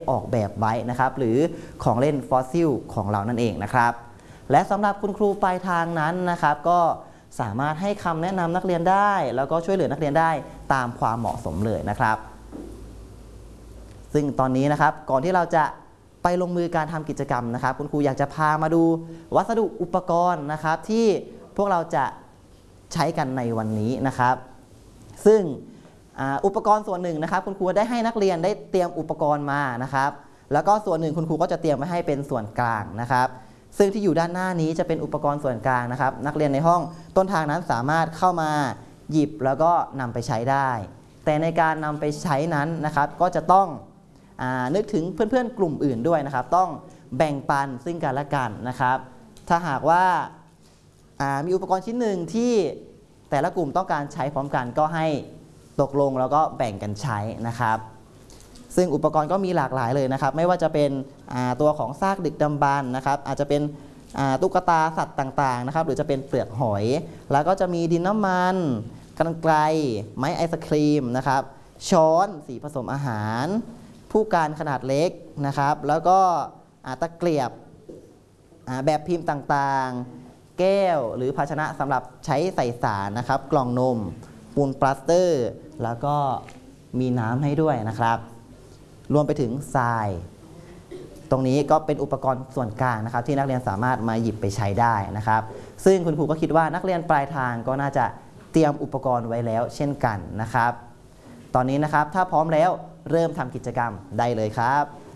ออกแบบไว้นะครับหรือของเล่นฟอสซิลของเรานั่นเองนะครับและสำหรับคุณครูปลายทางนั้นนะครับก็สามารถให้คำแนะนำนักเรียนได้แล้วก็ช่วยเหลือนักเรียนได้ตามความเหมาะสมเลยนะครับซึ่งตอนนี้นะครับก่อนที่เราจะไปลงมือการทำกิจกรรมนะครับคุณครูอยากจะพามาดูวัสดุอุปกรณ์นะครับที่พวกเราจะใช้กันในวันนี้นะครับซึ่งอุปกรณ์ส่วนหนึ่งนะครับคุณครูได้ให้นักเรียนได้เตรียมอุปกรณ์มานะครับแล้วก็ส่วนหนึ่งคุณครูก็จะเตรียมไว้ให้เป็นส่วนกลางนะครับซึ่งที่อยู่ด้านหน้านี้จะเป็นอุปกรณ์ส่วนกลางนะครับนักเรียนในห้องต้นทางนั้นสามารถเข้ามาหยิบแล้วก็นำไปใช้ได้แต่ในการนำไปใช้นั้นนะครับก็จะต้องนึกถึงเพื่อนๆกลุ่มอื่นด้วยนะครับต้องแบ่งปันซึ่งกันและกันนะครับถ้าหากว่ามีอุปกรณ์ชิ้นหนึ่งที่แต่ละกลุ่มต้องการใช้พร้อมกันก็ให้ตกลงแล้วก็แบ่งกันใช้นะครับซึ่งอุปกรณ์ก็มีหลากหลายเลยนะครับไม่ว่าจะเป็นตัวของซากดึกดำบรรพ์นะครับอาจจะเป็นตุ๊กตาสัตว์ต่างๆนะครับหรือจะเป็นเปลือกหอยแล้วก็จะมีดินน้ำมันกรรไกรไม้ไอศครีมนะครับช้อนสีผสมอาหารผู้การขนาดเล็กนะครับแล้วก็ตะเกียบแบบพิมพ์ต่างๆแก้วหรือภาชนะสำหรับใช้ใส่สารนะครับกล่องนมปูนปลาสเตอร์แล้วก็มีน้ำให้ด้วยนะครับรวมไปถึงทรายตรงนี้ก็เป็นอุปกรณ์ส่วนกลางนะครับที่นักเรียนสามารถมาหยิบไปใช้ได้นะครับซึ่งคุณครูก็คิดว่านักเรียนปลายทางก็น่าจะเตรียมอุปกรณ์ไว้แล้วเช่นกันนะครับตอนนี้นะครับถ้าพร้อมแล้วเริ่มทำกิจกรรมได้เลยครับ